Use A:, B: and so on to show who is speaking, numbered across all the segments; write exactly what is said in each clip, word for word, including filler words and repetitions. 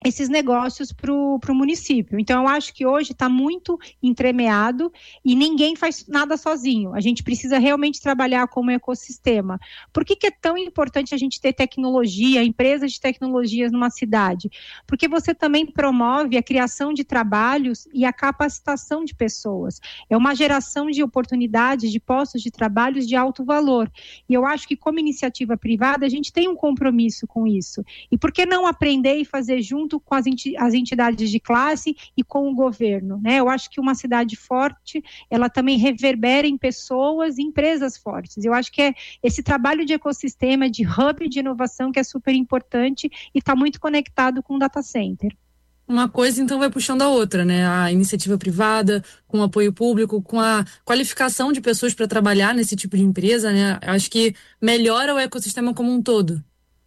A: esses negócios para o município. Então, eu acho que hoje está muito entremeado e ninguém faz nada sozinho. A gente precisa realmente trabalhar como ecossistema. Por que que é tão importante a gente ter tecnologia, empresas de tecnologias numa cidade? Porque você também promove a criação de trabalhos e a capacitação de pessoas. É uma geração de oportunidades, de postos de trabalhos de alto valor. E eu acho que, como iniciativa privada, a gente tem um compromisso com isso. E por que não aprender e fazer junto com as entidades de classe e com o governo, né? Eu acho que uma cidade forte, ela também reverbera em pessoas e empresas fortes. Eu acho que é esse trabalho de ecossistema, de hub de inovação que é super importante e está muito conectado com o data center.
B: Uma coisa, então, vai puxando a outra, né? A iniciativa privada, com o apoio público, com a qualificação de pessoas para trabalhar nesse tipo de empresa, né? Acho que melhora o ecossistema como um todo.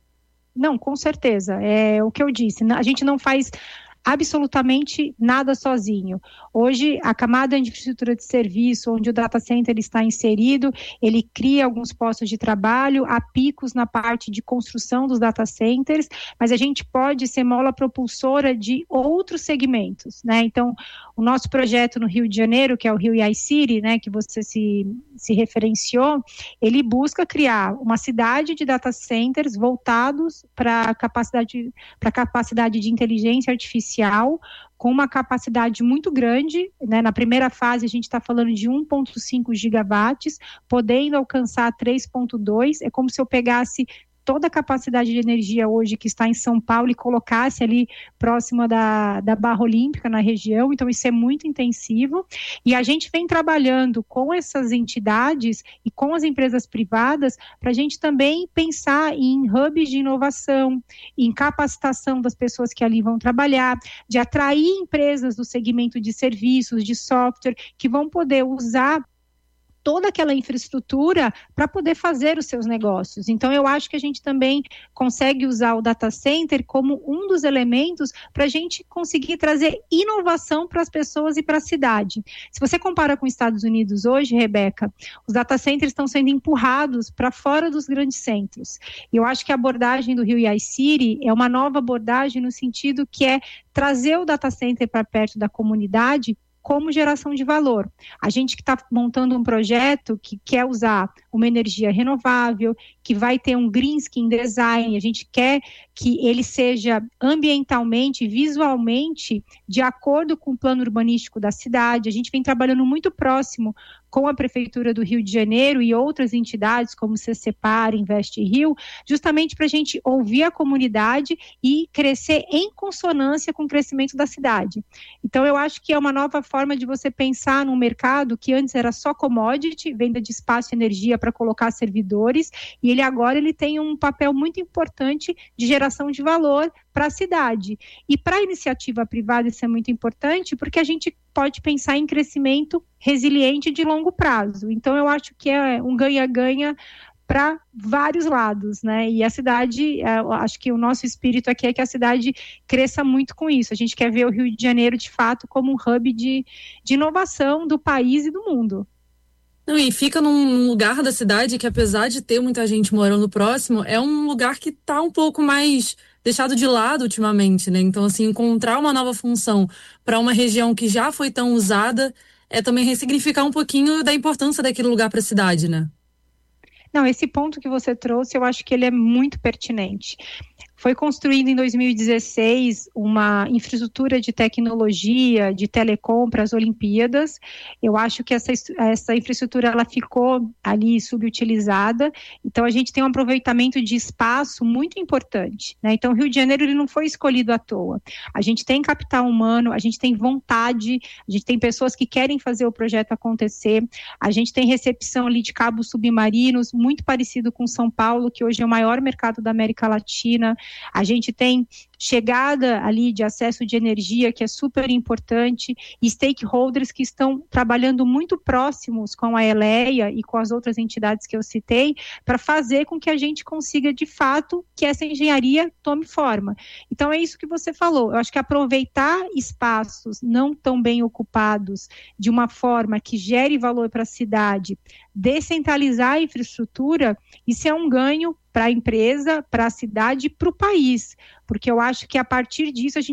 A: Não, com certeza. É o que eu disse. A gente não faz absolutamente nada sozinho. Hoje, a camada de infraestrutura de serviço, onde o data center está inserido, ele cria alguns postos de trabalho, há picos na parte de construção dos data centers, mas a gente pode ser mola propulsora de outros segmentos, né? Então, o nosso projeto no Rio de Janeiro, que é o Rio iCity, né, que você se, se referenciou, ele busca criar uma cidade de data centers voltados para a capacidade, para capacidade de inteligência artificial, com uma capacidade muito grande, né? Na primeira fase a gente está falando de um vírgula cinco gigawatts, podendo alcançar três vírgula dois, é como se eu pegasse toda a capacidade de energia hoje que está em São Paulo e colocasse ali próxima da, da Barra Olímpica na região, então isso é muito intensivo, e a gente vem trabalhando com essas entidades e com as empresas privadas para a gente também pensar em hubs de inovação, em capacitação das pessoas que ali vão trabalhar, de atrair empresas do segmento de serviços, de software, que vão poder usar toda aquela infraestrutura para poder fazer os seus negócios. Então, eu acho que a gente também consegue usar o data center como um dos elementos para a gente conseguir trazer inovação para as pessoas e para a cidade. Se você compara com os Estados Unidos hoje, Rebeca, os data centers estão sendo empurrados para fora dos grandes centros. E eu acho que a abordagem do Rio iCity é uma nova abordagem no sentido que é trazer o data center para perto da comunidade como geração de valor. A gente que está montando um projeto que quer usar uma energia renovável, que vai ter um green skin design, a gente quer que ele seja ambientalmente, visualmente, de acordo com o plano urbanístico da cidade. A gente vem trabalhando muito próximo com a Prefeitura do Rio de Janeiro e outras entidades, como o CCPAR, Invest Rio, justamente para a gente ouvir a comunidade e crescer em consonância com o crescimento da cidade. Então, eu acho que é uma nova forma de você pensar num mercado que antes era só commodity, venda de espaço e energia para colocar servidores, e ele agora ele tem um papel muito importante de geração de valor para a cidade. E para a iniciativa privada isso é muito importante, porque a gente pode pensar em crescimento resiliente de longo prazo. Então, eu acho que é um ganha-ganha para vários lados, né? E a cidade, acho que o nosso espírito aqui é que a cidade cresça muito com isso. A gente quer ver o Rio de Janeiro, de fato, como um hub de, de inovação do país e do mundo.
B: Não, e fica num lugar da cidade que, apesar de ter muita gente morando próximo, é um lugar que está um pouco mais deixado de lado ultimamente, né? Então, assim, encontrar uma nova função para uma região que já foi tão usada é também ressignificar um pouquinho da importância daquele lugar para a cidade, né?
A: Não, esse ponto que você trouxe, eu acho que ele é muito pertinente. Foi construída em dois mil e dezesseis uma infraestrutura de tecnologia, de telecom para as Olimpíadas. Eu acho que essa, essa infraestrutura ela ficou ali subutilizada, então a gente tem um aproveitamento de espaço muito importante, né? Então o Rio de Janeiro ele não foi escolhido à toa. A gente tem capital humano, a gente tem vontade, a gente tem pessoas que querem fazer o projeto acontecer, a gente tem recepção ali de cabos submarinos, muito parecido com São Paulo, que hoje é o maior mercado da América Latina. A gente tem chegada ali de acesso de energia, que é super importante, e stakeholders que estão trabalhando muito próximos com a Eleia e com as outras entidades que eu citei, para fazer com que a gente consiga, de fato, que essa engenharia tome forma. Então, é isso que você falou. Eu acho que aproveitar espaços não tão bem ocupados de uma forma que gere valor para a cidade, descentralizar a infraestrutura, isso é um ganho para a empresa, para a cidade e para o país, porque eu acho que a partir disso a gente